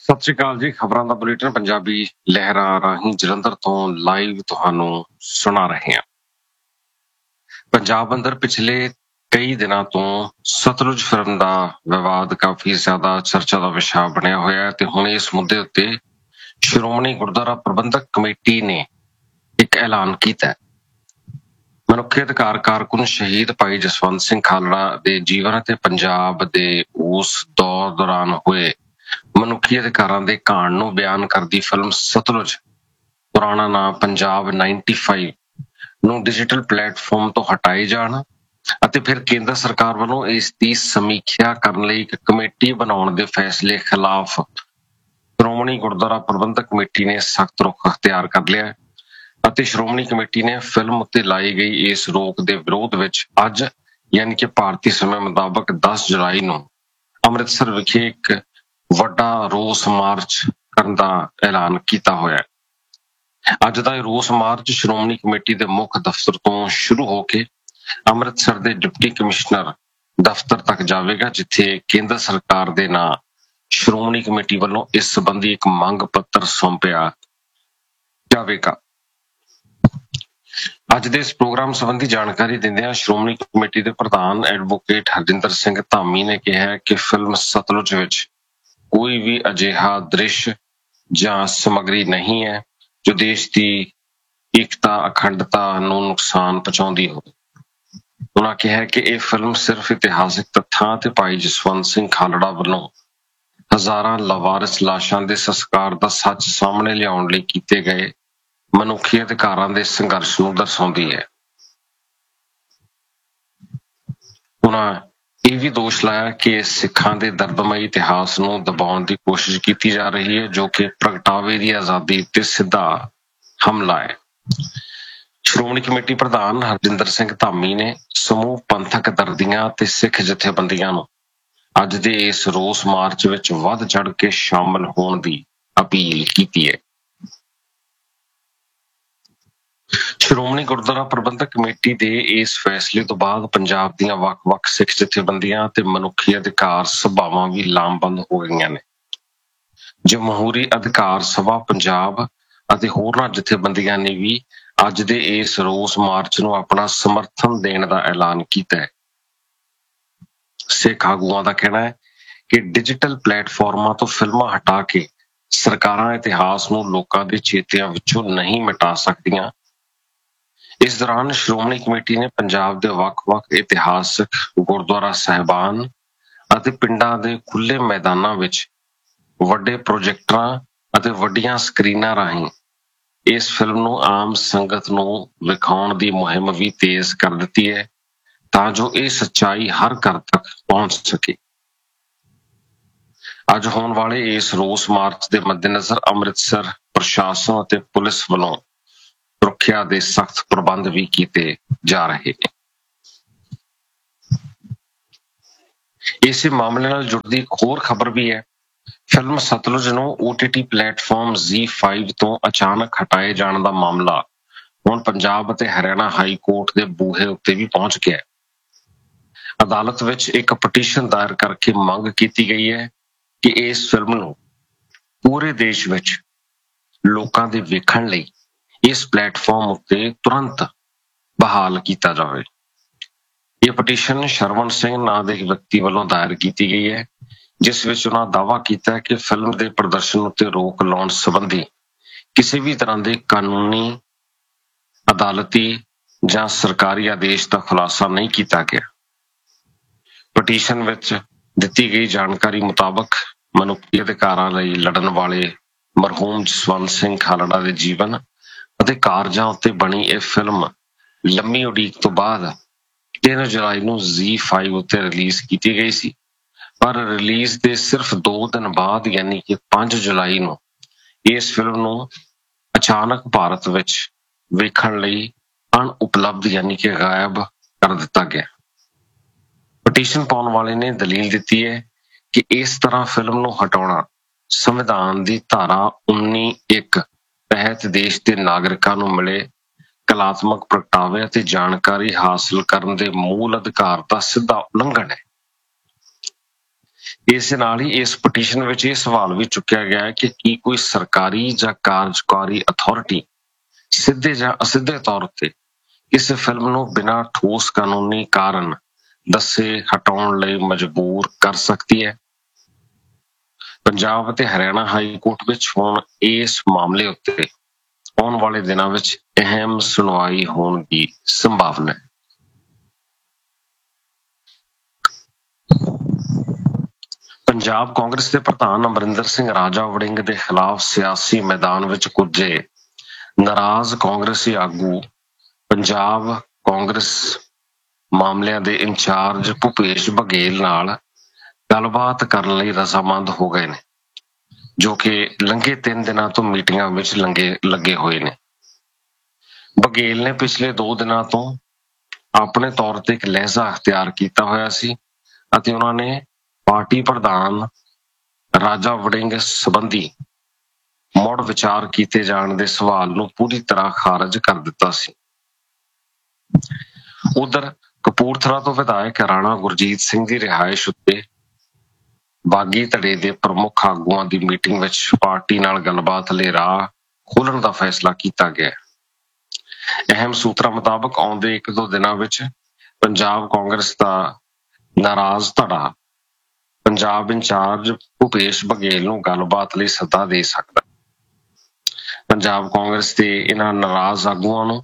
ਸਤਿ ਸ਼੍ਰੀ ਅਕਾਲ ਜੀ। ਖਬਰਾਂ ਦਾ ਬੁਲੇਟਿਨ ਪੰਜਾਬੀ ਲਹਿਰਾਂ ਰਾਹੀਂ ਜਲੰਧਰ ਤੋਂ ਲਾਈਵ ਤੁਹਾਨੂੰ ਸੁਣਾ ਰਹੇ ਹਾਂ। ਪੰਜਾਬ ਅੰਦਰ ਪਿਛਲੇ ਕਈ ਦਿਨਾਂ ਤੋਂ ਸਤਲੁਜ ਫਿਲਮ ਦਾ ਵਿਵਾਦ ਕਾਫੀ ਜ਼ਿਆਦਾ ਚਰਚਾ ਦਾ ਵਿਸ਼ਾ ਬਣਿਆ ਹੋਇਆ ਹੈ ਤੇ ਹੁਣ ਇਸ ਮੁੱਦੇ ਉੱਤੇ ਸ਼੍ਰੋਮਣੀ ਗੁਰਦੁਆਰਾ ਪ੍ਰਬੰਧਕ ਕਮੇਟੀ ਨੇ ਇੱਕ ਐਲਾਨ ਕੀਤਾ ਹੈ। ਮਨੁੱਖੀ ਅਧਿਕਾਰ ਕਾਰਕੁਨ ਸ਼ਹੀਦ ਭਾਈ ਜਸਵੰਤ ਸਿੰਘ ਖਾਲੜਾ ਦੇ ਜੀਵਨ ਅਤੇ ਪੰਜਾਬ ਦੇ ਉਸ ਦੌਰ ਦੌਰਾਨ ਹੋਏ ਮਨੁੱਖੀ ਅਧਿਕਾਰਾਂ ਦੇ ਘਾਣ ਨੂੰ ਬਿਆਨ ਕਰਦੀ ਫਿਲਮ ਸਤਲੁਜ, ਪੁਰਾਣਾ ਨਾਂ ਪੰਜਾਬ 95, ਨੂੰ ਡਿਜੀਟਲ ਪਲੇਟਫਾਰਮ ਤੋਂ ਹਟਾਏ ਜਾਣ ਅਤੇ ਫਿਰ ਕੇਂਦਰ ਸਰਕਾਰ ਵੱਲੋਂ ਇਸ ਦੀ ਸਮੀਖਿਆ ਕਰਨ ਲਈ ਇੱਕ ਕਮੇਟੀ ਬਣਾਉਣ ਦੇ ਫੈਸਲੇ ਖਿਲਾਫ ਸ਼੍ਰੋਮਣੀ ਗੁਰਦੁਆਰਾ ਪ੍ਰਬੰਧਕ ਕਮੇਟੀ ਨੇ ਸਖਤ ਰੁਖ ਅਖਤਿਆਰ ਕਰ ਲਿਆ ਅਤੇ ਸ਼੍ਰੋਮਣੀ ਕਮੇਟੀ ਨੇ ਫਿਲਮ ਉੱਤੇ ਲਾਈ ਗਈ ਇਸ ਰੋਕ ਦੇ ਵਿਰੋਧ ਵਿੱਚ ਅੱਜ ਯਾਨੀ ਕਿ ਭਾਰਤੀ ਸਮੇਂ ਮੁਤਾਬਕ 10 ਜੁਲਾਈ ਨੂੰ ਅੰਮ੍ਰਿਤਸਰ ਵਿਖੇ ਇੱਕ ਵੱਡਾ ਰੋਸ ਮਾਰਚ ਕਰਨ ਦਾ ਐਲਾਨ ਕੀਤਾ ਹੋਇਆ ਹੈ। ਅੱਜ ਦਾ ਇਹ ਰੋਸ ਮਾਰਚ ਸ਼੍ਰੋਮਣੀ ਕਮੇਟੀ ਦੇ ਮੁੱਖ ਦਫ਼ਤਰ ਤੋਂ ਸ਼ੁਰੂ ਹੋ ਕੇ ਅੰਮ੍ਰਿਤਸਰ ਦੇ ਡਿਪਟੀ ਕਮਿਸ਼ਨਰ ਦਫ਼ਤਰ ਤੱਕ ਜਾਵੇਗਾ, ਜਿੱਥੇ ਕੇਂਦਰ ਸਰਕਾਰ ਦੇ ਨਾਂ ਸ਼੍ਰੋਮਣੀ ਕਮੇਟੀ ਵੱਲੋਂ ਇਸ ਸੰਬੰਧੀ ਇੱਕ ਮੰਗ ਪੱਤਰ ਸੌਂਪਿਆ ਜਾਵੇਗਾ। ਅੱਜ ਦੇ ਇਸ ਪ੍ਰੋਗਰਾਮ ਸੰਬੰਧੀ ਜਾਣਕਾਰੀ ਦਿੰਦਿਆਂ ਸ਼੍ਰੋਮਣੀ ਕਮੇਟੀ ਦੇ ਪ੍ਰਧਾਨ ਐਡਵੋਕੇਟ ਹਰਜਿੰਦਰ ਸਿੰਘ ਧਾਮੀ ਨੇ ਕਿਹਾ ਕਿ ਫਿਲਮ ਸਤਲੁਜ ਵਿੱਚ ਕੋਈ ਵੀ ਅਜਿਹਾ ਦ੍ਰਿਸ਼ ਜਾਂ ਸਮੱਗਰੀ ਨਹੀਂ ਹੈ ਜੋ ਦੇਸ਼ ਦੀ ਏਕਤਾ ਅਖੰਡਤਾ ਨੂੰ ਨੁਕਸਾਨ ਪਹੁੰਚਾਉਂਦੀ ਹੋਵੇ। ਉਨ੍ਹਾਂ ਕਿਹਾ ਕਿ ਇਹ ਫਿਲਮ ਸਿਰਫ ਇਤਿਹਾਸਿਕ ਤੱਥਾਂ ਤੇ ਭਾਈ ਜਸਵੰਤ ਸਿੰਘ ਖਾਲੜਾ ਵੱਲੋਂ ਹਜ਼ਾਰਾਂ ਲਾਵਾਰਿਸ ਲਾਸ਼ਾਂ ਦੇ ਸੰਸਕਾਰ ਦਾ ਸੱਚ ਸਾਹਮਣੇ ਲਿਆਉਣ ਲਈ ਕੀਤੇ ਗਏ ਮਨੁੱਖੀ ਅਧਿਕਾਰਾਂ ਦੇ ਸੰਘਰਸ਼ ਨੂੰ ਦਰਸਾਉਂਦੀ ਹੈ। ਉਨ੍ਹਾਂ ਇਹ ਵੀ ਦੋਸ਼ ਲਾਇਆ ਕਿ ਸਿੱਖਾਂ ਦੇ ਦਰਦਮਈ ਇਤਿਹਾਸ ਨੂੰ ਦਬਾਉਣ ਦੀ ਕੋਸ਼ਿਸ਼ ਕੀਤੀ ਜਾ ਰਹੀ ਹੈ, ਜੋ ਕਿ ਪ੍ਰਗਟਾਵੇ ਦੀ ਆਜ਼ਾਦੀ ਤੇ ਸਿੱਧਾ ਹਮਲਾ ਹੈ। ਸ਼੍ਰੋਮਣੀ ਕਮੇਟੀ ਪ੍ਰਧਾਨ ਹਰਜਿੰਦਰ ਸਿੰਘ ਧਾਮੀ ਨੇ ਸਮੂਹ ਪੰਥਕ ਦਰਦੀਆਂ ਤੇ ਸਿੱਖ ਜਥੇਬੰਦੀਆਂ ਨੂੰ ਅੱਜ ਦੇ ਇਸ ਰੋਸ ਮਾਰਚ ਵਿੱਚ ਵੱਧ ਚੜ੍ਹ ਕੇ ਸ਼ਾਮਲ ਹੋਣ ਦੀ ਅਪੀਲ ਕੀਤੀ ਹੈ। ਸ਼੍ਰੋਮਣੀ ਗੁਰਦੁਆਰਾ ਪ੍ਰਬੰਧਕ ਕਮੇਟੀ ਦੇ ਇਸ ਫੈਸਲੇ ਤੋਂ ਬਾਅਦ ਪੰਜਾਬ ਦੀਆਂ ਵੱਖ-ਵੱਖ ਸਿੱਖ ਜਥੇਬੰਦੀਆਂ ਤੇ ਮਨੁੱਖੀ ਅਧਿਕਾਰ ਸਭਾਵਾਂ ਵੀ ਲਾਮਬੰਦ ਹੋ ਗਈਆਂ ਨੇ। ਜਮਹੂਰੀ ਅਧਿਕਾਰ ਸਭਾ ਪੰਜਾਬ ਅਤੇ ਹੋਰਨਾਂ ਜਥੇਬੰਦੀਆਂ ਨੇ ਵੀ ਅੱਜ ਦੇ ਇਸ ਰੋਸ ਮਾਰਚ ਨੂੰ ਆਪਣਾ ਸਮਰਥਨ ਦੇਣ ਦਾ ਐਲਾਨ ਕੀਤਾ ਹੈ। ਸਿੱਖ ਆਗੂਆਂ ਦਾ ਕਹਿਣਾ ਹੈ ਕਿ ਡਿਜੀਟਲ ਪਲੇਟਫਾਰਮਾਂ ਤੋਂ ਫਿਲਮਾਂ ਹਟਾ ਕੇ ਸਰਕਾਰਾਂ ਇਤਿਹਾਸ ਨੂੰ ਲੋਕਾਂ ਦੇ ਚੇਤਿਆਂ ਵਿੱਚੋਂ ਨਹੀਂ ਮਿਟਾ ਸਕਦੀਆਂ। ਇਸ ਦੌਰਾਨ ਸ਼੍ਰੋਮਣੀ ਕਮੇਟੀ ਨੇ ਪੰਜਾਬ ਦੇ ਵੱਖ-ਵੱਖ ਇਤਿਹਾਸਕ ਗੁਰਦੁਆਰਾ ਸਾਹਿਬਾਨ ਅਤੇ ਪਿੰਡਾਂ ਦੇ ਖੁੱਲ੍ਹੇ ਮੈਦਾਨਾਂ ਵਿੱਚ ਵੱਡੇ ਪ੍ਰੋਜੈਕਟਰਾਂ ਅਤੇ ਵੱਡੀਆਂ ਸਕਰੀਨਾਂ ਰਾਹੀਂ ਇਸ ਫਿਲਮ ਨੂੰ ਆਮ ਸੰਗਤ ਨੂੰ ਵਿਖਾਉਣ ਦੀ ਮੁਹਿੰਮ ਵੀ ਤੇਜ਼ ਕਰ ਦਿੱਤੀ ਹੈ, ਤਾਂ ਜੋ ਇਹ ਸੱਚਾਈ ਹਰ ਘਰ ਤੱਕ ਪਹੁੰਚ ਸਕੇ। ਅੱਜ ਹੋਣ ਵਾਲੇ ਇਸ ਰੋਸ ਮਾਰਚ ਦੇ ਮੱਦੇਨਜ਼ਰ ਅੰਮ੍ਰਿਤਸਰ ਪ੍ਰਸ਼ਾਸਨ ਅਤੇ ਪੁਲਿਸ ਵੱਲੋਂ ਸੁਰੱਖਿਆ ਦੇ ਸਖਤ ਪ੍ਰਬੰਧ ਵੀ ਕੀਤੇ ਜਾ ਰਹੇ ਨੇ। ਇਸੇ ਮਾਮਲੇ ਨਾਲ ਜੁੜਦੀ ਇੱਕ ਹੋਰ ਖਬਰ ਵੀ ਹੈ। ਫਿਲਮ ਸਤਲੁਜ ਨੂੰ OTT ਪਲੇਟਫਾਰਮ ZEE5 ਤੋਂ ਅਚਾਨਕ ਹਟਾਏ ਜਾਣ ਦਾ ਮਾਮਲਾ ਹੁਣ ਪੰਜਾਬ ਅਤੇ ਹਰਿਆਣਾ ਹਾਈ ਕੋਰਟ ਦੇ ਬੂਹੇ ਉੱਤੇ ਵੀ ਪਹੁੰਚ ਗਿਆ ਹੈ। ਅਦਾਲਤ ਵਿੱਚ ਇੱਕ ਪਟੀਸ਼ਨ ਦਾਇਰ ਕਰਕੇ ਮੰਗ ਕੀਤੀ ਗਈ ਹੈ ਕਿ ਇਸ ਫਿਲਮ ਨੂੰ ਪੂਰੇ ਦੇਸ਼ ਵਿੱਚ ਲੋਕਾਂ ਦੇ ਵੇਖਣ ਲਈ ਇਸ ਪਲੇਟਫਾਰਮ ਉੱਤੇ ਤੁਰੰਤ ਬਹਾਲ ਕੀਤਾ ਜਾਵੇ। ਇਹ ਪਟੀਸ਼ਨ ਸ਼ਰਵਣ ਸਿੰਘ ਨਾਂ ਦੇ ਵਿਅਕਤੀ ਵੱਲੋਂ ਦਾਇਰ ਕੀਤੀ ਗਈ ਹੈ, ਜਿਸ ਵਿੱਚ ਉਹਨਾਂ ਦਾਅਵਾ ਕੀਤਾ ਹੈ ਕਿ ਫਿਲਮ ਦੇ ਪ੍ਰਦਰਸ਼ਨ ਉੱਤੇ ਰੋਕ ਲਾਉਣ ਸੰਬੰਧੀ ਕਿਸੇ ਵੀ ਤਰ੍ਹਾਂ ਦੇ ਕਾਨੂੰਨੀ, ਅਦਾਲਤੀ ਜਾਂ ਸਰਕਾਰੀ ਆਦੇਸ਼ ਦਾ ਖੁਲਾਸਾ ਨਹੀਂ ਕੀਤਾ ਗਿਆ। ਪਟੀਸ਼ਨ ਵਿੱਚ ਦਿੱਤੀ ਗਈ ਜਾਣਕਾਰੀ ਮੁਤਾਬਕ ਮਨੁੱਖੀ ਅਧਿਕਾਰਾਂ ਲਈ ਲੜਨ ਵਾਲੇ ਮਰਹੂਮ ਜਸਵੰਤ ਸਿੰਘ ਖਾਲੜਾ ਦੇ ਜੀਵਨ ਅਤੇ ਕਾਰਜਾਂ ਉੱਤੇ ਬਣੀ ਇਹ ਫਿਲਮ ਲੰਮੀ ਉਡੀਕ ਤੋਂ ਬਾਅਦ 3 ਜੁਲਾਈ ਨੂੰ ZEE5 ਉੱਤੇ ਰਿਲੀਜ਼ ਕੀਤੀ ਗਈ ਸੀ, ਪਰ ਰਿਲੀਜ਼ ਦੇ ਸਿਰਫ 2 ਦਿਨ ਬਾਅਦ ਯਾਨੀ ਕਿ 5 ਜੁਲਾਈ ਨੂੰ ਇਸ ਫਿਲਮ ਨੂੰ ਅਚਾਨਕ ਭਾਰਤ ਵਿੱਚ ਵੇਖਣ ਲਈ ਅਣਉਪਲਬਧ ਯਾਨੀ ਕਿ ਗਾਇਬ ਕਰ ਦਿੱਤਾ ਗਿਆ। ਪਟੀਸ਼ਨ ਪਾਉਣ ਵਾਲੇ ਨੇ ਦਲੀਲ ਦਿੱਤੀ ਹੈ ਕਿ ਇਸ ਤਰ੍ਹਾਂ ਫਿਲਮ ਨੂੰ ਹਟਾਉਣਾ ਸੰਵਿਧਾਨ ਦੀ ਧਾਰਾ 19(1) ਤਹਿਤ ਦੇਸ਼ ਦੇ ਨਾਗਰਿਕਾਂ ਨੂੰ ਮਿਲੇ ਕਲਾਤਮਕ ਪ੍ਰਗਟਾਵੇ ਅਤੇ ਜਾਣਕਾਰੀ ਹਾਸਲ ਕਰਨ ਦੇ ਮੂਲ ਅਧਿਕਾਰ ਦਾ ਸਿੱਧਾ ਉਲੰਘਣ ਹੈ। ਇਸ ਨਾਲ ਹੀ ਇਸ ਪਟੀਸ਼ਨ ਵਿੱਚ ਇਹ ਸਵਾਲ ਵੀ ਚੁੱਕਿਆ ਗਿਆ ਹੈ ਕਿ ਕੀ ਕੋਈ ਸਰਕਾਰੀ ਜਾਂ ਕਾਰਜਕਾਰੀ ਅਥਾਰਟੀ ਸਿੱਧੇ ਜਾਂ ਅਸਿੱਧੇ ਤੌਰ ਉੱਤੇ ਕਿਸੇ ਫਿਲਮ ਨੂੰ ਬਿਨਾਂ ਠੋਸ ਕਾਨੂੰਨੀ ਕਾਰਨ ਦੱਸੇ ਹਟਾਉਣ ਲਈ ਮਜਬੂਰ ਕਰ ਸਕਦੀ ਹੈ। ਪੰਜਾਬ ਅਤੇ ਹਰਿਆਣਾ ਹਾਈ ਕੋਰਟ ਵਿੱਚ ਹੁਣ ਇਸ ਮਾਮਲੇ ਉੱਤੇ ਆਉਣ ਵਾਲੇ ਦਿਨਾਂ ਵਿੱਚ ਅਹਿਮ ਸੁਣਵਾਈ ਹੋਣ ਦੀ ਸੰਭਾਵਨਾ ਹੈ। ਪੰਜਾਬ ਕਾਂਗਰਸ ਦੇ ਪ੍ਰਧਾਨ ਅਮਰਿੰਦਰ ਸਿੰਘ ਰਾਜਾ ਵੜਿੰਗ ਦੇ ਖਿਲਾਫ ਸਿਆਸੀ ਮੈਦਾਨ ਵਿੱਚ ਕੁੱਝੇ ਨਾਰਾਜ਼ ਕਾਂਗਰਸੀ ਆਗੂ ਪੰਜਾਬ ਕਾਂਗਰਸ ਮਾਮਲਿਆਂ ਦੇ ਇੰਚਾਰਜ ਭੁਪੇਸ਼ ਬਘੇਲ ਨਾਲ ਗੱਲਬਾਤ ਕਰਨ ਲਈ ਰਜ਼ਾਮੰਦ ਹੋ ਗਏ ਨੇ, ਜੋ ਕਿ ਲੰਘੇ 3 ਦਿਨਾਂ ਤੋਂ ਮੀਟਿੰਗਾਂ ਵਿੱਚ ਲੱਗੇ ਹੋਏ ਨੇ। ਬਘੇਲ ਨੇ ਪਿਛਲੇ 2 ਦਿਨਾਂ ਤੋਂ ਆਪਣੇ ਤੌਰ ਤੇ ਇੱਕ ਲਹਿਜ਼ਾ ਅਖਤਿਆਰ ਕੀਤਾ ਹੋਇਆ ਸੀ ਅਤੇ ਉਹਨਾਂ ਨੇ ਪਾਰਟੀ ਪ੍ਰਧਾਨ ਰਾਜਾ ਵੜਿੰਗ ਸੰਬੰਧੀ ਮੁੜ ਵਿਚਾਰ ਕੀਤੇ ਜਾਣ ਦੇ ਸਵਾਲ ਨੂੰ ਪੂਰੀ ਤਰ੍ਹਾਂ ਖਾਰਜ ਕਰ ਦਿੱਤਾ ਸੀ। ਉਧਰ ਕਪੂਰਥਲਾ ਤੋਂ ਵਿਧਾਇਕ ਰਾਣਾ ਗੁਰਜੀਤ ਸਿੰਘ ਦੀ ਰਿਹਾਇਸ਼ ਉੱਤੇ ਬਾਗੀ ਧੜੇ ਦੇ ਪ੍ਰਮੁੱਖ ਆਗੂਆਂ ਦੀ ਮੀਟਿੰਗ ਵਿੱਚ ਪਾਰਟੀ ਨਾਲ ਗੱਲਬਾਤ ਲਈ ਰਾਹ ਖੋਲ੍ਹਣ ਦਾ ਫੈਸਲਾ ਕੀਤਾ ਗਿਆ। ਅਹਿਮ ਸੂਤਰਾਂ ਮੁਤਾਬਕ ਆਉਂਦੇ 1-2 ਦਿਨਾਂ ਵਿੱਚ ਪੰਜਾਬ ਕਾਂਗਰਸ ਦਾ ਨਾਰਾਜ਼ ਧੜਾ ਪੰਜਾਬ ਇੰਚਾਰਜ ਭੁਪੇਸ਼ ਬਘੇਲ ਨੂੰ ਗੱਲਬਾਤ ਲਈ ਸੱਦਾ ਦੇ ਸਕਦਾ। ਪੰਜਾਬ ਕਾਂਗਰਸ ਦੇ ਇਹਨਾਂ ਨਾਰਾਜ਼ ਆਗੂਆਂ ਨੂੰ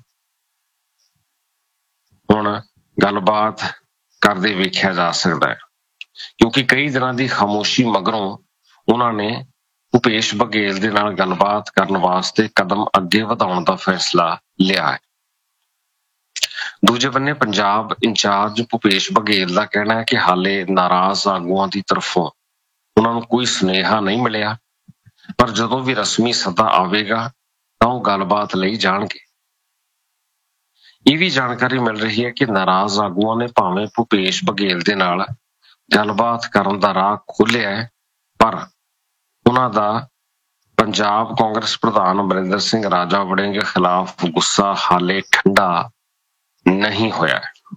ਹੁਣ ਗੱਲਬਾਤ ਕਰਦੇ ਵੇਖਿਆ ਜਾ ਸਕਦਾ ਹੈ, ਕਿਉਂਕਿ ਕਈ ਦਿਨਾਂ ਦੀ ਖਾਮੋਸ਼ੀ ਮਗਰੋਂ ਉਹਨਾਂ ਨੇ ਭੁਪੇਸ਼ ਬਘੇਲ ਦੇ ਨਾਲ ਗੱਲਬਾਤ ਕਰਨ ਵਾਸਤੇ ਕਦਮ ਅੱਗੇ ਵਧਾਉਣ ਦਾ ਫੈਸਲਾ ਲਿਆ ਹੈ। ਦੂਜੇ ਬੰਨੇ ਪੰਜਾਬ ਇੰਚਾਰਜ ਭੁਪੇਸ਼ ਬਘੇਲ ਦਾ ਕਹਿਣਾ ਹੈ ਕਿ ਹਾਲੇ ਨਾਰਾਜ਼ ਆਗੂਆਂ ਦੀ ਤਰਫੋਂ ਉਹਨਾਂ ਨੂੰ ਕੋਈ ਸੁਨੇਹਾ ਨਹੀਂ ਮਿਲਿਆ, ਪਰ ਜਦੋਂ ਵੀ ਰਸਮੀ ਸੱਦਾ ਆਵੇਗਾ ਤਾਂ ਉਹ ਗੱਲਬਾਤ ਲਈ ਜਾਣਗੇ। ਇਹ ਵੀ ਜਾਣਕਾਰੀ ਮਿਲ ਰਹੀ ਹੈ ਕਿ ਨਾਰਾਜ਼ ਆਗੂਆਂ ਨੇ ਭਾਵੇਂ ਭੁਪੇਸ਼ ਬਘੇਲ ਦੇ ਨਾਲ ਗੱਲਬਾਤ ਕਰਨ ਦਾ ਰਾਹ ਖੋਲ੍ਹਿਆ ਹੈ, ਪਰ ਉਹਨਾਂ ਦਾ ਪੰਜਾਬ ਕਾਂਗਰਸ ਪ੍ਰਧਾਨ ਅਮਰਿੰਦਰ ਸਿੰਘ ਰਾਜਾ ਵੜਿੰਗ ਖਿਲਾਫ ਗੁੱਸਾ ਹਾਲੇ ਠੰਡਾ ਨਹੀਂ ਹੋਇਆ।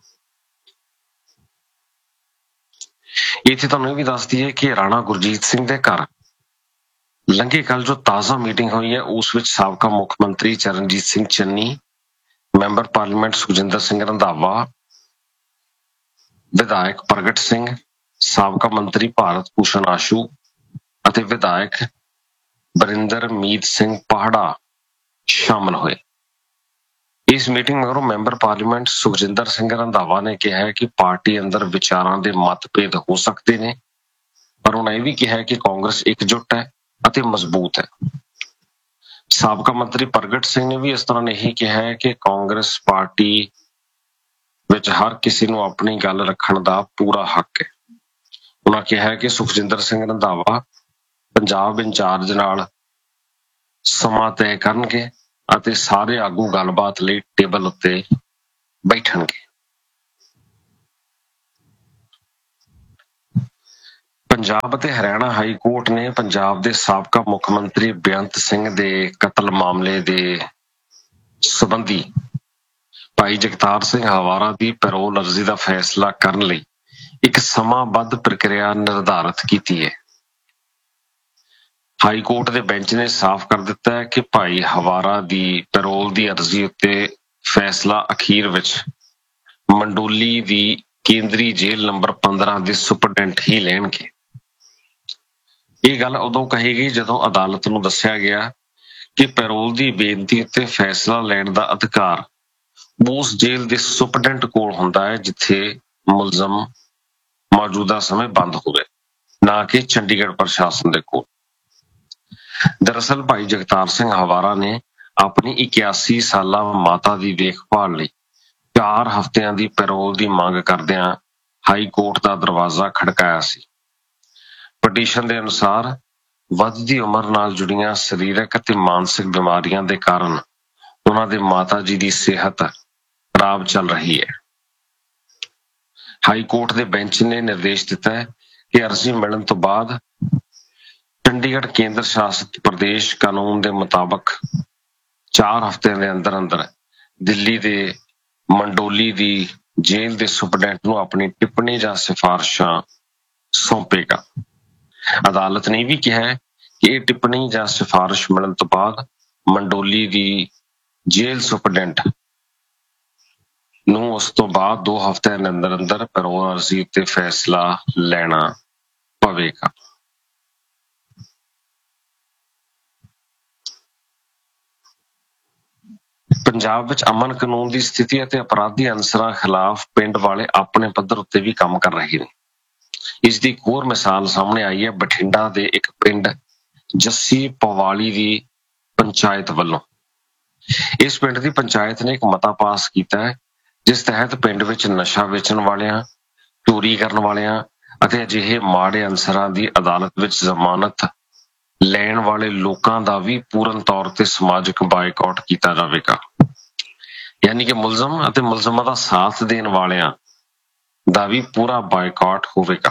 ਇੱਥੇ ਤੁਹਾਨੂੰ ਇਹ ਵੀ ਦੱਸ ਦਈਏ ਕਿ ਰਾਣਾ ਗੁਰਜੀਤ ਸਿੰਘ ਦੇ ਘਰ ਲੰਘੇ ਕੱਲ ਜੋ ਤਾਜ਼ਾ ਮੀਟਿੰਗ ਹੋਈ ਹੈ, ਉਸ ਵਿੱਚ ਸਾਬਕਾ ਮੁੱਖ ਮੰਤਰੀ ਚਰਨਜੀਤ ਸਿੰਘ ਚੰਨੀ, ਮੈਂਬਰ ਪਾਰਲੀਮੈਂਟ ਸੁਖਜਿੰਦਰ ਸਿੰਘ ਰੰਧਾਵਾ, ਵਿਧਾਇਕ ਪ੍ਰਗਟ ਸਿੰਘ, ਸਾਬਕਾ ਮੰਤਰੀ ਭਾਰਤ ਭੂਸ਼ਣ ਆਸ਼ੂ ਅਤੇ ਵਿਧਾਇਕ ਬਰਿੰਦਰਮੀਤ ਸਿੰਘ ਪਾਹੜਾ ਸ਼ਾਮਲ ਹੋਏ। ਇਸ ਮੀਟਿੰਗ ਮਗਰੋਂ ਮੈਂਬਰ ਪਾਰਲੀਮੈਂਟ ਸੁਖਜਿੰਦਰ ਸਿੰਘ ਰੰਧਾਵਾ ਨੇ ਕਿਹਾ ਕਿ ਪਾਰਟੀ ਅੰਦਰ ਵਿਚਾਰਾਂ ਦੇ ਮਤਭੇਦ ਹੋ ਸਕਦੇ ਨੇ, ਪਰ ਉਹਨਾਂ ਇਹ ਵੀ ਕਿਹਾ ਕਿ ਕਾਂਗਰਸ ਇਕਜੁੱਟ ਹੈ ਅਤੇ ਮਜ਼ਬੂਤ ਹੈ। ਸਾਬਕਾ ਮੰਤਰੀ ਪ੍ਰਗਟ ਸਿੰਘ ਨੇ ਵੀ ਇਸ ਤਰ੍ਹਾਂ ਨਹੀਂ ਕਿਹਾ ਹੈ ਕਿ ਕਾਂਗਰਸ ਪਾਰਟੀ ਵਿੱਚ ਹਰ ਕਿਸੇ ਨੂੰ ਆਪਣੀ ਗੱਲ ਰੱਖਣ ਦਾ ਪੂਰਾ ਹੱਕ ਹੈ। ਉਹਨਾਂ ਕਿਹਾ ਕਿ ਸੁਖਜਿੰਦਰ ਸਿੰਘ ਰੰਧਾਵਾ ਪੰਜਾਬ ਇੰਚਾਰਜ ਨਾਲ ਸਮਾਂ ਤੈਅ ਕਰਨਗੇ ਅਤੇ ਸਾਰੇ ਆਗੂ ਗੱਲਬਾਤ ਲਈ ਟੇਬਲ ਉੱਤੇ ਬੈਠਣਗੇ। ਪੰਜਾਬ ਅਤੇ ਹਰਿਆਣਾ ਹਾਈ ਕੋਰਟ ਨੇ ਪੰਜਾਬ ਦੇ ਸਾਬਕਾ ਮੁੱਖ ਮੰਤਰੀ ਬੇਅੰਤ ਸਿੰਘ ਦੇ ਕਤਲ ਮਾਮਲੇ ਦੇ ਸੰਬੰਧੀ ਭਾਈ ਜਗਤਾਰ ਸਿੰਘ ਹਵਾਰਾ ਦੀ ਪੈਰੋਲ ਅਰਜ਼ੀ ਦਾ ਫੈਸਲਾ ਕਰਨ ਲਈ ਇੱਕ ਸਮਾਂਬੱਧ ਪ੍ਰਕਿਰਿਆ ਨਿਰਧਾਰਤ ਕੀਤੀ ਹੈ। ਹਾਈ ਕੋਰਟ ਦੇ ਬੈਂਚ ਨੇ ਸਾਫ਼ ਕਰ ਦਿੱਤਾ ਹੈ ਕਿ ਭਾਈ ਹਵਾਰਾ ਦੀ ਪੈਰੋਲ ਦੀ ਅਰਜ਼ੀ ਉੱਤੇ ਫੈਸਲਾ ਅਖੀਰ ਵਿੱਚ ਮੰਡੋਲੀ ਦੀ ਕੇਂਦਰੀ ਜੇਲ੍ਹ ਨੰਬਰ 15 ਦੇ ਸੁਪਰਡੈਂਟ ਹੀ ਲੈਣਗੇ। ਇਹ ਗੱਲ ਉਦੋਂ ਕਹੀ ਗਈ ਜਦੋਂ ਅਦਾਲਤ ਨੂੰ ਦੱਸਿਆ ਗਿਆ ਕਿ ਪੈਰੋਲ ਦੀ ਬੇਨਤੀ ਉੱਤੇ ਫੈਸਲਾ ਲੈਣ ਦਾ ਅਧਿਕਾਰ ਉਸ ਜੇਲ੍ਹ ਦੇ ਸੁਪਰਡੈਂਟ ਕੋਲ ਹੁੰਦਾ ਹੈ ਜਿੱਥੇ ਮੁਲਜ਼ਮ ਮੌਜੂਦਾ ਸਮੇਂ ਬੰਦ ਹੋਵੇ, ਨਾ ਕਿ ਚੰਡੀਗੜ੍ਹ ਪ੍ਰਸ਼ਾਸਨ ਦੇ ਕੋਲ। ਦਰਅਸਲ ਭਾਈ ਜਗਤਾਰ ਸਿੰਘ ਹਵਾਰਾ ਨੇ ਆਪਣੀ 81 ਸਾਲਾ ਮਾਤਾ ਦੀ ਦੇਖਭਾਲ ਲਈ 4 ਹਫ਼ਤਿਆਂ ਦੀ ਪੈਰੋਲ ਦੀ ਮੰਗ ਕਰਦਿਆਂ ਹਾਈ ਕੋਰਟ ਦਾ ਦਰਵਾਜ਼ਾ ਖੜਕਾਇਆ ਸੀ। ਪਟੀਸ਼ਨ ਦੇ ਅਨੁਸਾਰ ਵੱਧਦੀ ਉਮਰ ਨਾਲ ਜੁੜੀਆਂ ਸਰੀਰਕ ਅਤੇ ਮਾਨਸਿਕ ਬਿਮਾਰੀਆਂ ਦੇ ਕਾਰਨ ਉਹਨਾਂ ਦੇ ਮਾਤਾ ਜੀ ਦੀ ਸਿਹਤ ਖਰਾਬ ਚੱਲ ਰਹੀ ਹੈ। ਹਾਈ ਕੋਰਟ ਦੇ ਬੈਂਚ ਨੇ ਨਿਰਦੇਸ਼ ਦਿੱਤਾ ਹੈ ਕਿ ਅਰਜ਼ੀ ਮਿਲਣ ਤੋਂ ਬਾਅਦ ਚੰਡੀਗੜ੍ਹ ਕੇਂਦਰ ਸ਼ਾਸਿਤ ਪ੍ਰਦੇਸ਼ ਕਾਨੂੰਨ ਦੇ ਮੁਤਾਬਕ 4 ਹਫ਼ਤਿਆਂ ਦੇ ਅੰਦਰ ਅੰਦਰ ਦਿੱਲੀ ਦੇ ਮੰਡੋਲੀ ਦੀ ਜੇਲ੍ਹ ਦੇ ਸੁਪਰਡੈਂਟ ਨੂੰ ਆਪਣੀ ਟਿੱਪਣੀ ਜਾਂ ਸਿਫਾਰਸ਼ਾਂ ਸੌਂਪੇਗਾ। ਅਦਾਲਤ ਨੇ ਇਹ ਵੀ ਕਿਹਾ ਹੈ ਕਿ ਇਹ ਟਿੱਪਣੀ ਜਾਂ ਸਿਫਾਰਿਸ਼ ਮਿਲਣ ਤੋਂ ਬਾਅਦ ਮੰਡੋਲੀ ਦੀ ਜੇਲ੍ਹ ਸੁਪਰਡੈਂਟ ਨੂੰ ਉਸ ਤੋਂ ਬਾਅਦ 2 ਹਫ਼ਤਿਆਂ ਦੇ ਅੰਦਰ ਅੰਦਰ ਪੈਰੋਲ ਅਰਜ਼ੀ ਉੱਤੇ ਫੈਸਲਾ ਲੈਣਾ ਪਵੇਗਾ। ਪੰਜਾਬ ਵਿੱਚ ਅਮਨ ਕਾਨੂੰਨ ਦੀ ਸਥਿਤੀ ਅਤੇ ਅਪਰਾਧੀ ਅਨਸਰਾਂ ਖਿਲਾਫ ਪਿੰਡ ਵਾਲੇ ਆਪਣੇ ਪੱਧਰ ਉੱਤੇ ਵੀ ਕੰਮ ਕਰ ਰਹੇ ਨੇ। ਇਸ ਦੀ ਇੱਕ ਹੋਰ ਮਿਸਾਲ ਸਾਹਮਣੇ ਆਈ ਹੈ ਬਠਿੰਡਾ ਦੇ ਇੱਕ ਪਿੰਡ ਜੱਸੀ ਪਵਾਲੀ ਦੀ ਪੰਚਾਇਤ ਵੱਲੋਂ। ਇਸ ਪਿੰਡ ਦੀ ਪੰਚਾਇਤ ਨੇ ਇੱਕ ਮਤਾ ਪਾਸ ਕੀਤਾ ਹੈ ਜਿਸ ਤਹਿਤ ਪਿੰਡ ਵਿੱਚ ਨਸ਼ਾ ਵੇਚਣ ਵਾਲਿਆਂ, ਚੋਰੀ ਕਰਨ ਵਾਲਿਆਂ ਅਤੇ ਅਜਿਹੇ ਮਾੜੇ ਅਨਸਰਾਂ ਦੀ ਅਦਾਲਤ ਵਿੱਚ ਜ਼ਮਾਨਤ ਲੈਣ ਵਾਲੇ ਲੋਕਾਂ ਦਾ ਵੀ ਪੂਰਨ ਤੌਰ ਤੇ ਸਮਾਜਿਕ ਬਾਈਕਾਟ ਕੀਤਾ ਜਾਵੇਗਾ। ਯਾਨੀ ਕਿ ਮੁਲਜ਼ਮ ਅਤੇ ਮੁਲਜ਼ਮਾਂ ਦਾ ਸਾਥ ਦੇਣ ਵਾਲਿਆਂ ਦਾ ਵੀ ਪੂਰਾ ਬਾਈਕਾਟ ਹੋਵੇਗਾ।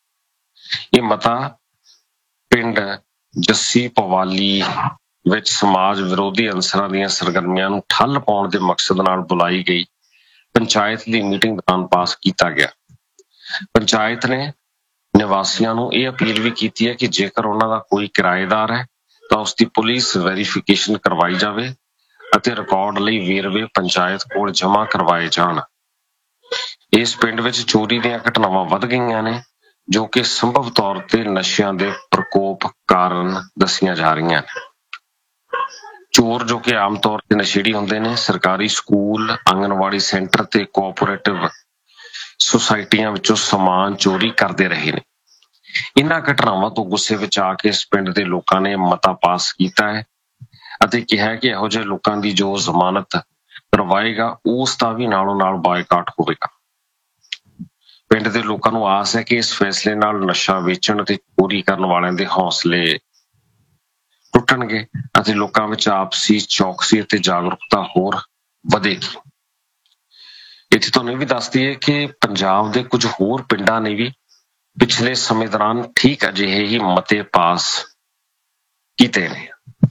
ਇਹ ਮਤਾ ਪਿੰਡ ਜੱਸੀ ਪਵਾਲੀ ਵਿੱਚ ਸਮਾਜ ਵਿਰੋਧੀ ਅਨਸਰਾਂ ਦੀਆਂ ਸਰਗਰਮੀਆਂ ਨੂੰ ਠੱਲ ਪਾਉਣ ਦੇ ਮਕਸਦ ਨਾਲ ਬੁਲਾਈ ਗਈ ਪੰਚਾਇਤ ਦੀ ਮੀਟਿੰਗ ਦੌਰਾਨ ਪਾਸ ਕੀਤਾ ਗਿਆ। ਪੰਚਾਇਤ ਨੇ ਨਿਵਾਸੀਆਂ ਨੂੰ ਇਹ ਅਪੀਲ ਵੀ ਕੀਤੀ ਹੈ ਕਿ ਜੇਕਰ ਉਹਨਾਂ ਦਾ ਕੋਈ ਕਿਰਾਏਦਾਰ ਹੈ ਤਾਂ ਉਸ ਦੀ ਪੁਲਿਸ ਵੈਰੀਫਿਕੇਸ਼ਨ ਕਰਵਾਈ ਜਾਵੇ ਅਤੇ ਰਿਕਾਰਡ ਲਈ ਵੇਰਵੇ ਪੰਚਾਇਤ ਕੋਲ ਜਮ੍ਹਾਂ ਕਰਵਾਏ ਜਾਣ। ਇਸ ਪਿੰਡ ਵਿੱਚ ਚੋਰੀ ਦੀਆਂ ਘਟਨਾਵਾਂ ਵੱਧ ਗਈਆਂ ਨੇ ਜੋ ਕਿ ਸੰਭਵ ਤੌਰ ਤੇ ਨਸ਼ਿਆਂ ਦੇ ਪ੍ਰਕੋਪ ਕਾਰਨ ਦੱਸੀਆਂ ਜਾ ਰਹੀਆਂ ਨੇ। ਚੋਰ ਜੋ ਕਿ ਆਮ ਤੌਰ ਤੇ ਨਸ਼ੇੜੀ ਹੁੰਦੇ ਨੇ, ਸਰਕਾਰੀ ਸਕੂਲ, ਆਂਗਣਵਾੜੀ ਸੈਂਟਰ ਤੇ ਕੋਆਪਰੇਟਿਵ ਸੁਸਾਇਟੀਆਂ ਵਿੱਚੋਂ ਸਮਾਨ ਚੋਰੀ ਕਰਦੇ ਰਹੇ ਨੇ। ਇਹਨਾਂ ਘਟਨਾਵਾਂ ਤੋਂ ਗੁੱਸੇ ਵਿੱਚ ਆ ਕੇ ਇਸ ਪਿੰਡ ਦੇ ਲੋਕਾਂ ਨੇ ਮਤਾ ਪਾਸ ਕੀਤਾ ਹੈ ਅਤੇ ਕਿਹਾ ਕਿ ਇਹੋ ਜਿਹੇ ਲੋਕਾਂ ਦੀ ਜੋ ਜ਼ਮਾਨਤ ਕਰਵਾਏਗਾ ਉਸ ਦਾ ਵੀ ਨਾਲੋਂ ਨਾਲ ਬਾਈਕਾਟ ਹੋਵੇਗਾ। ਪਿੰਡ ਦੇ ਲੋਕਾਂ ਨੂੰ ਆਸ ਹੈ ਕਿ ਇਸ ਫੈਸਲੇ ਨਾਲ ਨਸ਼ਾ ਵੇਚਣ ਅਤੇ ਚੋਰੀ ਕਰਨ ਵਾਲਿਆਂ ਦੇ ਹੌਸਲੇ ਟੁੱਟਣਗੇ ਅਤੇ ਲੋਕਾਂ ਵਿੱਚ ਆਪਸੀ ਚੌਕਸੀ ਅਤੇ ਜਾਗਰੂਕਤਾ ਹੋਰ ਵਧੇਗੀ। ਇੱਥੇ ਤੁਹਾਨੂੰ ਇਹ ਵੀ ਦੱਸ ਦਈਏ ਕਿ ਪੰਜਾਬ ਦੇ ਕੁਝ ਹੋਰ ਪਿੰਡਾਂ ਨੇ ਵੀ ਪਿਛਲੇ ਸਮੇਂ ਦੌਰਾਨ ਠੀਕ ਅਜਿਹੇ ਹੀ ਮਤੇ ਪਾਸ ਕੀਤੇ ਨੇ।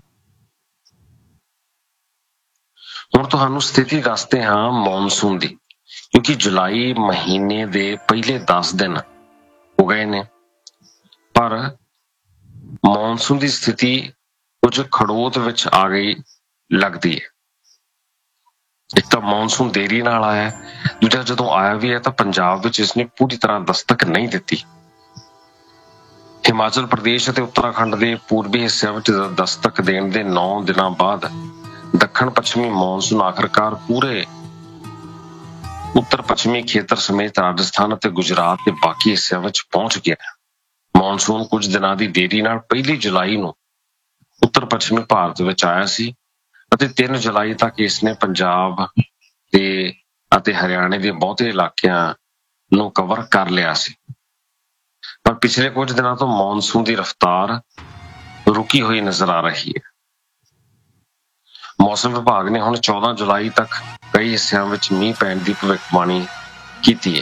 ਹੁਣ ਤੁਹਾਨੂੰ ਸਥਿਤੀ ਦੱਸਦੇ ਹਾਂ ਮੌਨਸੂਨ ਦੀ, ਕਿਉਂਕਿ ਜੁਲਾਈ ਮਹੀਨੇ ਦੇ ਪਹਿਲੇ 10 ਦਿਨ ਹੋ ਗਏ ਨੇ ਪਰ ਮੌਨਸੂਨ ਦੀ ਸਥਿਤੀ ਕੁਝ ਖੜੋਤ ਵਿੱਚ ਆ ਗਈ ਲੱਗਦੀ ਹੈ। ਇੱਕ ਤਾਂ ਮੌਨਸੂਨ ਦੇਰੀ ਨਾਲ ਆਇਆ, ਦੂਜਾ ਜਦੋਂ ਆਇਆ ਵੀ ਹੈ ਤਾਂ ਪੰਜਾਬ ਵਿੱਚ ਇਸਨੇ ਪੂਰੀ ਤਰ੍ਹਾਂ ਦਸਤਕ ਨਹੀਂ ਦਿੱਤੀ। ਹਿਮਾਚਲ ਪ੍ਰਦੇਸ਼ ਅਤੇ ਉੱਤਰਾਖੰਡ ਦੇ ਪੂਰਬੀ ਹਿੱਸਿਆਂ ਵਿੱਚ ਦਸਤਕ ਦੇਣ ਦੇ 9 ਦਿਨਾਂ ਬਾਅਦ ਦੱਖਣ ਪੱਛਮੀ ਮੌਨਸੂਨ ਆਖਰਕਾਰ ਪੂਰੇ ਉੱਤਰ ਪੱਛਮੀ ਖੇਤਰ ਸਮੇਤ ਰਾਜਸਥਾਨ ਅਤੇ ਗੁਜਰਾਤ ਦੇ ਬਾਕੀ ਹਿੱਸਿਆਂ ਵਿੱਚ ਪਹੁੰਚ ਗਿਆ। ਮੌਨਸੂਨ ਕੁਝ ਦਿਨਾਂ ਦੀ ਦੇਰੀ ਨਾਲ 1 ਜੁਲਾਈ ਨੂੰ ਉੱਤਰ ਪੱਛਮੀ ਭਾਰਤ ਵਿੱਚ ਆਇਆ ਸੀ ਅਤੇ 3 ਜੁਲਾਈ ਤੱਕ ਇਸਨੇ ਪੰਜਾਬ ਦੇ ਅਤੇ ਹਰਿਆਣੇ ਦੇ ਬਹੁਤੇ ਇਲਾਕਿਆਂ ਨੂੰ ਕਵਰ ਕਰ ਲਿਆ ਸੀ। ਪਰ ਪਿਛਲੇ ਕੁਝ ਦਿਨਾਂ ਤੋਂ ਮੌਨਸੂਨ ਦੀ ਰਫ਼ਤਾਰ ਰੁਕੀ ਹੋਈ ਨਜ਼ਰ ਆ ਰਹੀ ਹੈ। ਮੌਸਮ ਵਿਭਾਗ ਨੇ ਹੁਣ 14 ਜੁਲਾਈ ਤੱਕ ਕਈ ਹਿੱਸਿਆਂ ਵਿੱਚ ਮੀਂਹ ਪੈਣ ਦੀ ਭਵਿੱਖਬਾਣੀ ਕੀਤੀ ਹੈ।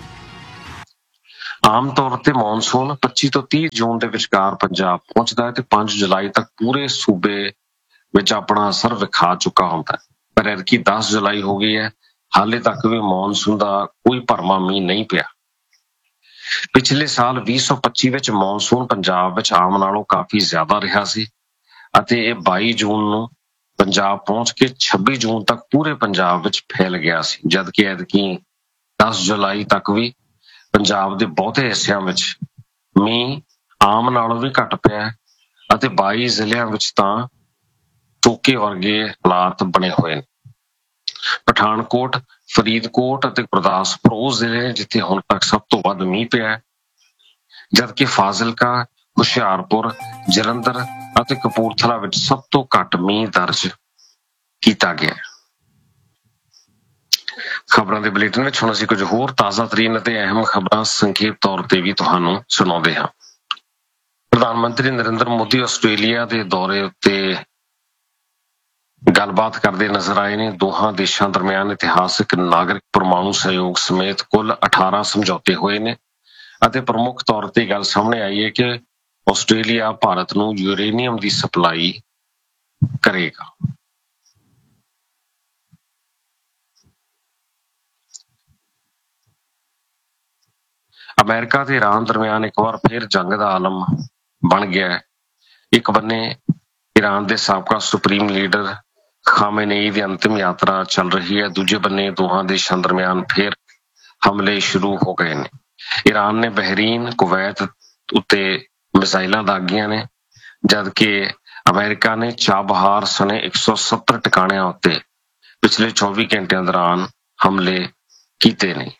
ਆਮ ਤੌਰ ਤੇ ਮੌਨਸੂਨ 25 ਤੋਂ 30 ਜੂਨ ਦੇ ਵਿਚਕਾਰ ਪੰਜਾਬ ਪਹੁੰਚਦਾ ਹੈ ਤੇ 5 ਜੁਲਾਈ ਤੱਕ ਪੂਰੇ ਸੂਬੇ ਵਿੱਚ ਆਪਣਾ ਅਸਰ ਵਿਖਾ ਚੁੱਕਾ ਹੁੰਦਾ ਹੈ। ਪਰ ਐਤਕੀ 10 ਜੁਲਾਈ ਹੋ ਗਈ ਹੈ, ਹਾਲੇ ਤੱਕ ਵੀ ਮੌਨਸੂਨ ਦਾ ਕੋਈ ਭਰਵਾਂ ਮੀਂਹ ਨਹੀਂ ਪਿਆ। ਪਿਛਲੇ ਸਾਲ 2025 ਵਿੱਚ ਮੌਨਸੂਨ ਪੰਜਾਬ ਵਿੱਚ ਆਮ ਨਾਲੋਂ ਕਾਫੀ ਜ਼ਿਆਦਾ ਰਿਹਾ ਸੀ ਅਤੇ ਇਹ 22 ਜੂਨ ਨੂੰ ਪੰਜਾਬ ਪਹੁੰਚ ਕੇ 26 ਜੂਨ ਤੱਕ ਪੂਰੇ ਪੰਜਾਬ ਵਿੱਚ ਫੈਲ ਗਿਆ ਸੀ, ਜਦਕਿ ਐਤਕੀ 10 ਜੁਲਾਈ ਤੱਕ ਵੀ ਪੰਜਾਬ ਦੇ ਬਹੁਤੇ ਹਿੱਸਿਆਂ ਵਿੱਚ ਮੀਂਹ ਆਮ ਨਾਲੋਂ ਵੀ ਘੱਟ ਪਿਆ ਅਤੇ 22 ਜ਼ਿਲ੍ਹਿਆਂ ਵਿੱਚ ਤਾਂ ਸੋਕੇ ਵਰਗੇ ਹਾਲਾਤ ਬਣੇ ਹੋਏ ਨੇ। ਪਠਾਨਕੋਟ, ਫਰੀਦਕੋਟ ਅਤੇ ਗੁਰਦਾਸਪੁਰ ਉਹ ਜ਼ਿਲ੍ਹੇ ਨੇ ਜਿੱਥੇ ਹੁਣ ਤੱਕ ਸਭ ਤੋਂ ਵੱਧ ਮੀਂਹ ਪਿਆ ਹੈ, ਜਦਕਿ ਫਾਜ਼ਿਲਕਾ, ਹੁਸ਼ਿਆਰਪੁਰ, ਜਲੰਧਰ ਅਤੇ ਕਪੂਰਥਲਾ ਵਿੱਚ ਸਭ ਤੋਂ ਘੱਟ ਮੀਂਹ ਦਰਜ ਕੀਤਾ ਗਿਆ। ਖਬਰਾਂ ਦੇ ਬੁਲੇਟਿਨ ਵਿੱਚ ਹੁਣ ਅਸੀਂ ਕੁਝ ਹੋਰ ਤਾਜ਼ਾ ਤਰੀਨ ਅਤੇ ਅਹਿਮ ਖਬਰਾਂ ਸੰਖੇਪ ਤੌਰ ਤੇ ਵੀ ਤੁਹਾਨੂੰ ਸੁਣਾਉਂਦੇ ਹਾਂ। ਪ੍ਰਧਾਨ ਮੰਤਰੀ ਨਰਿੰਦਰ ਮੋਦੀ ਆਸਟ੍ਰੇਲੀਆ ਦੇ ਦੌਰੇ ਉੱਤੇ ਗੱਲਬਾਤ ਕਰਦੇ ਨਜ਼ਰ ਆਏ ਨੇ। ਦੋਹਾਂ ਦੇਸ਼ਾਂ ਦਰਮਿਆਨ ਇਤਿਹਾਸਕ ਨਾਗਰਿਕ ਪਰਮਾਣੂ ਸਹਿਯੋਗ ਸਮੇਤ ਕੁੱਲ 18 ਸਮਝੌਤੇ ਹੋਏ ਨੇ ਅਤੇ ਪ੍ਰਮੁੱਖ ਤੌਰ ਤੇ ਗੱਲ ਸਾਹਮਣੇ ਆਈ ਹੈ ਕਿ ਆਸਟ੍ਰੇਲੀਆ ਭਾਰਤ ਨੂੰ ਯੂਰੇਨੀਅਮ ਦੀ ਸਪਲਾਈ ਕਰੇਗਾ। ਅਮਰੀਕਾ ਤੇ ਈਰਾਨ ਦਰਮਿਆਨ ਇੱਕ ਵਾਰ ਫਿਰ ਜੰਗ ਦਾ ਆਲਮ ਬਣ ਗਿਆ ਹੈ। ਇੱਕ ਬੰਨੇ ਈਰਾਨ ਦੇ ਸਾਬਕਾ ਸੁਪਰੀਮ ਲੀਡਰ ਖਾਮੇਨੇਈ ਦੀ ਅੰਤਿਮ ਯਾਤਰਾ ਚੱਲ ਰਹੀ ਹੈ, ਦੂਜੇ ਬੰਨੇ ਦੋਹਾਂ ਦੇਸ਼ਾਂ ਦਰਮਿਆਨ ਫਿਰ ਹਮਲੇ ਸ਼ੁਰੂ ਹੋ ਗਏ ਨੇ। ਈਰਾਨ ਨੇ ਬਹਿਰੀਨ, ਕੁਵੈਤ ਉੱਤੇ ਮਿਸਾਈਲਾਂ ਦਾਗੀਆਂ ਨੇ, ਜਦਕਿ ਅਮਰੀਕਾ ਨੇ ਚਾਬਹਾਰ ਸਣੇ 170 ਟਿਕਾਣਿਆਂ ਉੱਤੇ ਪਿਛਲੇ 24 ਘੰਟਿਆਂ ਦੌਰਾਨ ਹਮਲੇ ਕੀਤੇ ਨੇ।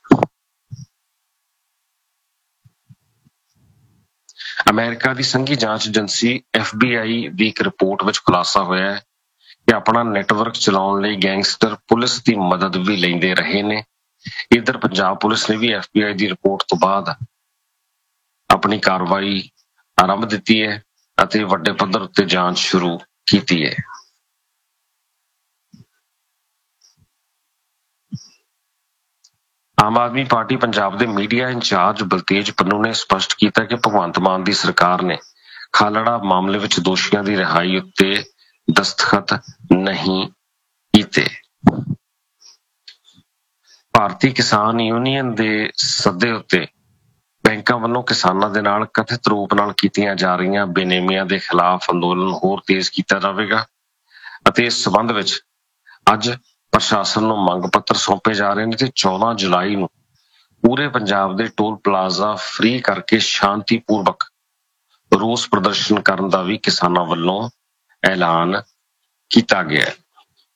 ਅਮਰੀਕਾ ਦੀ ਸੰਘੀ ਜਾਂਚ ਏਜੰਸੀ FBI ਦੀ ਇੱਕ ਰਿਪੋਰਟ ਵਿੱਚ ਖੁਲਾਸਾ ਹੋਇਆ ਹੈ ਕਿ ਆਪਣਾ ਨੈਟਵਰਕ ਚਲਾਉਣ ਲਈ ਗੈਂਗਸਟਰ ਪੁਲਿਸ ਦੀ ਮਦਦ ਵੀ ਲੈਂਦੇ ਰਹੇ ਨੇ। ਇੱਧਰ ਪੰਜਾਬ ਪੁਲਿਸ ਨੇ ਵੀ FBI ਦੀ ਰਿਪੋਰਟ ਤੋਂ ਬਾਅਦ ਆਪਣੀ ਕਾਰਵਾਈ ਆਰੰਭ ਦਿੱਤੀ ਹੈ ਅਤੇ ਵੱਡੇ ਪੱਧਰ ਉੱਤੇ ਜਾਂਚ ਸ਼ੁਰੂ ਕੀਤੀ ਹੈ। ਆਮ ਆਦਮੀ ਪਾਰਟੀ ਪੰਜਾਬ ਦੇ ਮੀਡੀਆ ਇੰਚਾਰਜ ਬਲਤੇਜ ਪੰਨੂ ਨੇ ਸਪਸ਼ਟ ਕੀਤਾ ਕਿ ਭਗਵੰਤ ਮਾਨ ਦੀ ਸਰਕਾਰ ਨੇ ਖਾਲੜਾ ਮਾਮਲੇ ਵਿੱਚ ਦੋਸ਼ੀਆਂ ਦੀ ਰਿਹਾਈ ਉੱਤੇ ਦਸਤਖਤ ਨਹੀਂ ਕੀਤੇ। ਭਾਰਤੀ ਕਿਸਾਨ ਯੂਨੀਅਨ ਦੇ ਸੱਦੇ ਉੱਤੇ ਬੈਂਕਾਂ ਵੱਲੋਂ ਕਿਸਾਨਾਂ ਦੇ ਨਾਲ ਕਥਿਤ ਰੂਪ ਨਾਲ ਕੀਤੀਆਂ ਜਾ ਰਹੀਆਂ ਬੇਨੇਮੀਆਂ ਦੇ ਖਿਲਾਫ ਅੰਦੋਲਨ ਹੋਰ ਤੇਜ਼ ਕੀਤਾ ਜਾਵੇਗਾ ਅਤੇ ਇਸ ਸਬੰਧ ਵਿੱਚ ਅੱਜ ਪ੍ਰਸ਼ਾਸਨ ਨੂੰ ਮੰਗ ਪੱਤਰ ਸੌਂਪੇ ਜਾ ਰਹੇ ਨੇ ਤੇ 14 ਜੁਲਾਈ ਨੂੰ ਪੂਰੇ ਪੰਜਾਬ ਦੇ ਟੋਲ ਪਲਾਜ਼ਾ ਫ੍ਰੀ ਕਰਕੇ ਸ਼ਾਂਤੀਪੂਰਵਕ ਰੋਸ ਪ੍ਰਦਰਸ਼ਨ ਕਰਨ ਦਾ ਵੀ ਕਿਸਾਨਾਂ ਵੱਲੋਂ ਐਲਾਨ ਕੀਤਾ ਗਿਆ ਹੈ।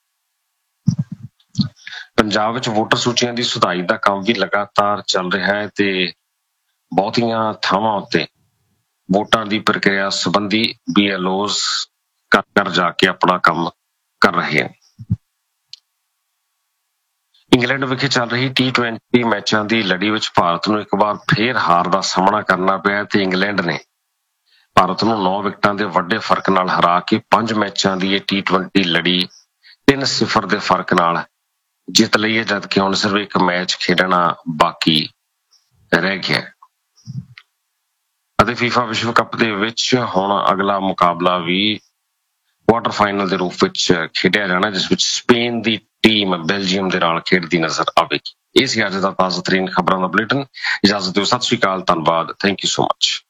ਪੰਜਾਬ ਵਿੱਚ ਵੋਟਰ ਸੂਚੀਆਂ ਦੀ ਸੁਧਾਈ ਦਾ ਕੰਮ ਵੀ ਲਗਾਤਾਰ ਚੱਲ ਰਿਹਾ ਹੈ ਤੇ ਬਹੁਤੀਆਂ ਥਾਵਾਂ ਉੱਤੇ ਵੋਟਾਂ ਦੀ ਪ੍ਰਕਿਰਿਆ ਸੰਬੰਧੀ BLOs ਘਰ ਜਾ ਕੇ ਆਪਣਾ ਕੰਮ ਕਰ ਰਹੇ ਹਨ। ਇੰਗਲੈਂਡ ਵਿਖੇ ਚੱਲ ਰਹੀ T20 ਮੈਚਾਂ ਦੀ ਲੜੀ ਵਿੱਚ ਭਾਰਤ ਨੂੰ ਇੱਕ ਵਾਰ ਫੇਰ ਹਾਰ ਦਾ ਸਾਹਮਣਾ ਕਰਨਾ ਪਿਆ ਤੇ ਇੰਗਲੈਂਡ ਨੇ ਭਾਰਤ ਨੂੰ 9 ਵਿਕਟਾਂ ਦੇ ਵੱਡੇ ਫਰਕ ਨਾਲ ਹਰਾ ਕੇ 5 ਮੈਚਾਂ ਦੀ ਇਹ T20 ਲੜੀ 3-0 ਦੇ ਫਰਕ ਨਾਲ ਜਿੱਤ ਲਈ ਹੈ, ਜਦਕਿ ਹੁਣ ਸਿਰਫ ਇੱਕ ਮੈਚ ਖੇਡਣਾ ਬਾਕੀ ਰਹਿ ਗਿਆ ਅਤੇ FIFA ਵਿਸ਼ਵ ਕੱਪ ਦੇ ਵਿੱਚ ਹੁਣ ਅਗਲਾ ਮੁਕਾਬਲਾ ਵੀ ਕੁਆਟਰ ਫਾਈਨਲ ਦੇ ਰੂਪ ਵਿੱਚ ਖੇਡਿਆ ਜਾਣਾ, ਜਿਸ ਵਿੱਚ ਸਪੇਨ ਦੀ ਟੀਮ ਬੈਲਜੀਅਮ ਦੇ ਨਾਲ ਖੇਡਦੀ ਨਜ਼ਰ ਆਵੇਗੀ। ਇਹ ਸੀ ਅੱਜ ਦਾ ਤਾਜ਼ਾ ਤਰੀਨ ਖਬਰਾਂ ਦਾ ਬੁਲੇਟਿਨ। ਇਜਾਜ਼ਤ ਦਿਓ, ਸਤਿ ਸ਼੍ਰੀ ਅਕਾਲ, ਧੰਨਵਾਦ, ਥੈਂਕ ਯੂ ਸੋ ਮਚ।